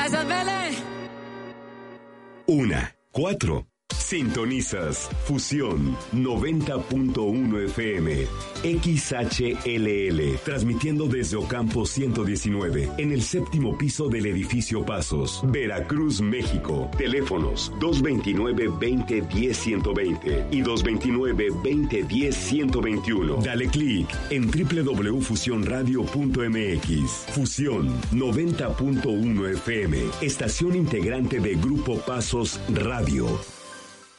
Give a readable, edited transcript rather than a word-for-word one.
Gracias, Vélez. 1:04. Sintonizas Fusión 90.1 FM XHLL, transmitiendo desde Ocampo 119, en el séptimo piso del edificio Pasos, Veracruz, México. Teléfonos 229-2010-120 y 229-2010-121. Dale clic en www.fusionradio.mx. Fusión 90.1 FM, estación integrante de Grupo Pasos Radio.